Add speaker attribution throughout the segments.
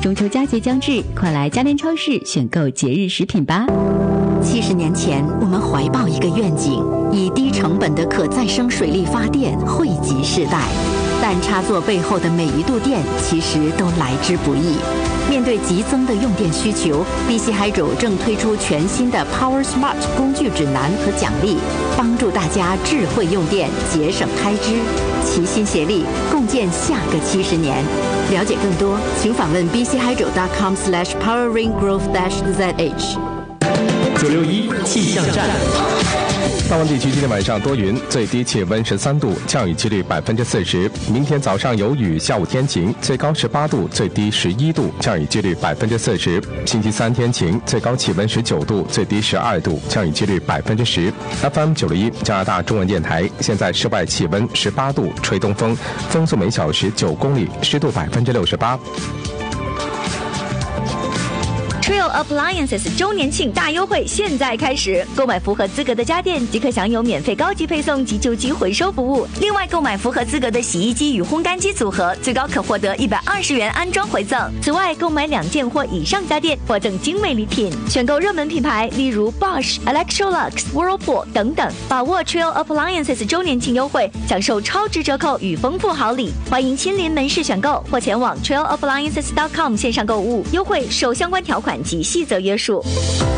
Speaker 1: 中秋佳节将至，快来家电超市选购节日食品吧。
Speaker 2: 70年前，我们怀抱一个愿景，以低成本的可再生水力发电惠及世代。但插座背后的每一度电其实都来之不易。面对急增的用电需求， BC Hydro 正推出全新的 Power Smart 工具指南和奖励，帮助大家智慧用电，节省开支，齐心协力，共建下个70年。了解更多，请访问 bchydro.com/poweringgrowth-zh。
Speaker 3: 961气象站。大湾地区今天晚上多云，最低气温13度，降雨几率40%。明天早上有雨，下午天晴，最高18度，最低11度，降雨几率40%。星期三天晴，最高气温19度，最低12度，降雨几率10%。FM 961加拿大中文电台，现在室外气温18度，吹东风，风速每小时9公里，湿度68%。
Speaker 4: Trio Appliances 周年庆大优惠现在开始，购买符合资格的家电即可享有免费高级配送及旧机回收服务。另外，购买符合资格的洗衣机与烘干机组合，最高可获得120元安装回赠。此外，购买2件或以上家电，获赠精美礼品。选购热门品牌，例如 Bosch、Electrolux、Whirlpool 等等。把握 Trio Appliances 周年庆优惠，享受超值折扣与丰富好礼。欢迎亲临门市选购，或前往 TrioAppliances.com 线上购物，优惠受相关条款及细则约束。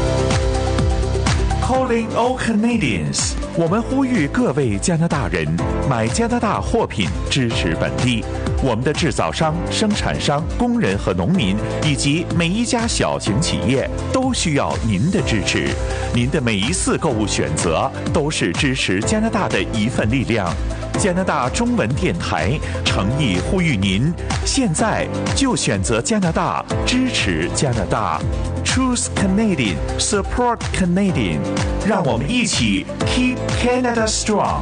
Speaker 5: Calling all Canadians， 我们呼吁各位加拿大人买加拿大货品，支持本地。我们的制造商、生产商、工人和农民，以及每一家小型企业，都需要您的支持。您的每一次购物选择，都是支持加拿大的一份力量。加拿大中文电台诚意呼吁您，现在就选择加拿大，支持加拿大。Choose Canadian, support Canadian， 让我们一起 Keep Canada Strong。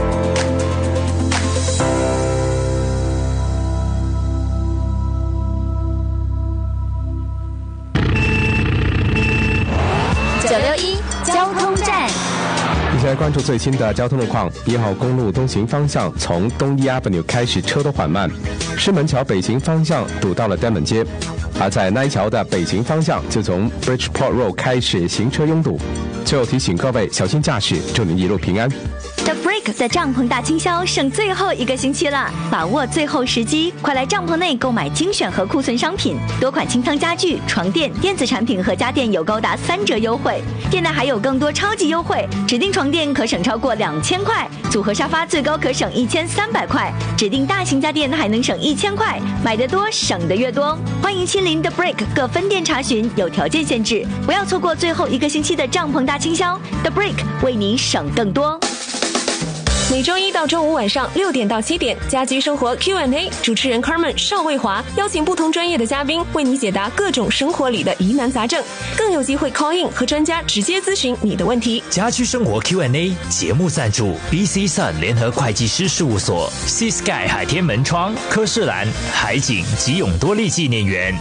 Speaker 4: 961交通站。
Speaker 3: 一起来关注最新的交通路况。1号公路东行方向从东一 Avenue 开始车都缓慢，狮门桥北行方向堵到了丹门街，而在奈桥的北行方向就从 Bridgeport Road 开始行车拥堵。最后提醒各位小心驾驶，祝您一路平安。
Speaker 4: The Break 的帐篷大清销剩最后1个星期了，把握最后时机，快来帐篷内购买精选和库存商品，多款清仓家具、床垫、电子产品和家电有高达3折优惠。店内还有更多超级优惠，指定床垫可省超过2000块，组合沙发最高可省1300块，指定大型家电还能省1000块，买得多省得越多。欢迎亲临 The Break 各分店查询，有条件限制，不要错过最后1个星期的帐篷大清销。The Break 为你省更多。
Speaker 6: 每周一到周五晚上6点到7点，家居生活 Q&A， 主持人 Carmen 邵卫华邀请不同专业的嘉宾为你解答各种生活里的疑难杂症，更有机会 call in 和专家直接咨询你的问题。
Speaker 7: 家居生活 Q&A 节目赞助 BC Sun 联合会计师事务所、Sea Sky 海天门窗、科士兰、海景及永多利纪念园。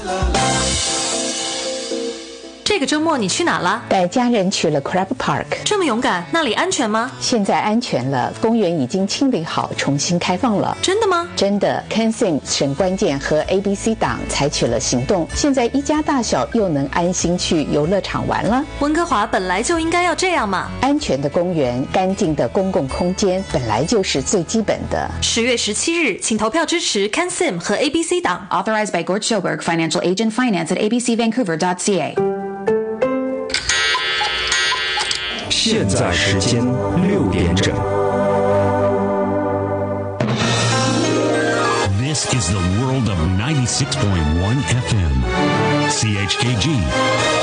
Speaker 6: 这个周末你去哪了？
Speaker 8: 带家人去了 Crab Park。
Speaker 6: 这么勇敢，那里安全吗？
Speaker 8: 现在安全了，公园已经清理好，重新开放了。
Speaker 6: 真的吗？
Speaker 8: 真的。CanSim 省关键和 ABC 党采取了行动，现在一家大小又能安心去游乐场玩了。
Speaker 6: 温哥华本来就应该要这样嘛。
Speaker 8: 安全的公园，干净的公共空间，本来就是最基本的。
Speaker 6: 10月17日，请投票支持 CanSim 和 ABC 党。
Speaker 9: Authorized by Gord Schoberg, Financial Agent, Finance at abcvancouver.ca。
Speaker 3: 现在时间6点整。
Speaker 10: This is the world of 96.1 FM. CHKG.